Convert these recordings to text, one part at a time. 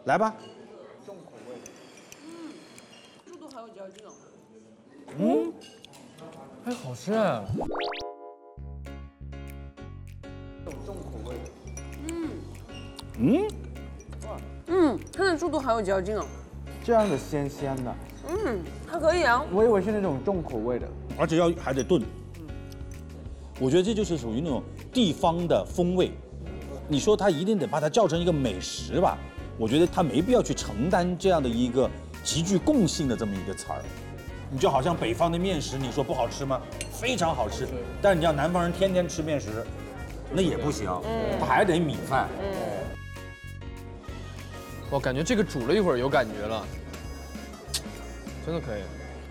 来吧。 重口味的。 猪肚好有嚼劲哦。 还好吃啊。 重口味的。 它的猪肚好有嚼劲哦。 这样的鲜鲜的， 还可以啊。 我以为是那种重口味的。 而且还得炖。我觉得这就是属于那种地方的风味。你说他一定得把它叫成一个美食吧？我觉得他没必要去承担这样的一个极具共性的这么一个词儿。你就好像北方的面食，你说不好吃吗？非常好吃。但是你要南方人天天吃面食，那也不行，他还得米饭。 我感觉这个煮了一会儿有感觉了，真的可以。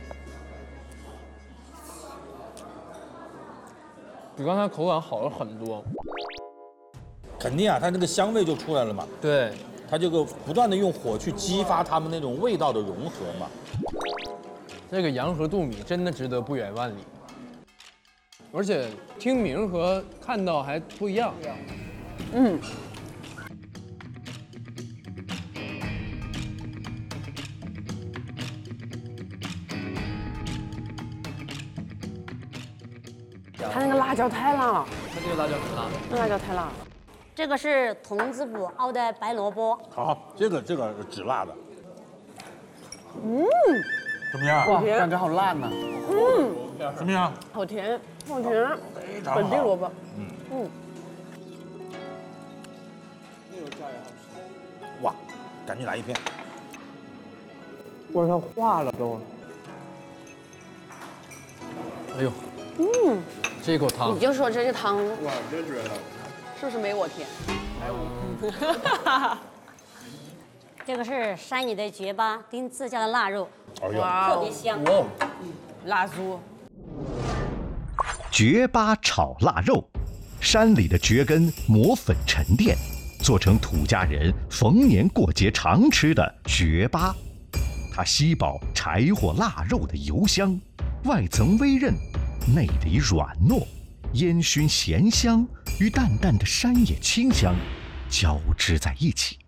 比刚才口感好了很多。 肯定啊，它那个香味就出来了嘛。 对， 它这个不断的用火去激发它们那种味道的融合嘛。 这个羊和肚米真的值得不远万里，而且听名和看到还不一样。 它那个辣椒太辣了， 它这个辣椒很辣。 那辣椒太辣了。 这个是童子骨熬的白萝卜， 好，这个只辣的。怎么样？ 哇，感觉好烂呐。 怎么样？ 好甜，好甜， 非常好。 本地萝卜。 哇，赶紧来一片。 我说化了都。 哎呦，这口汤你就说这个汤我就觉得。 是不是没我甜？ 这个是山里的绝巴丁自家的腊肉， 哎呦， 特别香。 哇， 辣酥。 蕨巴炒腊肉，山里的蕨根磨粉沉淀，做成土家人逢年过节常吃的蕨巴。它吸饱柴火腊肉的油香，外层微韧，内里软糯，烟熏咸香与淡淡的山野清香交织在一起。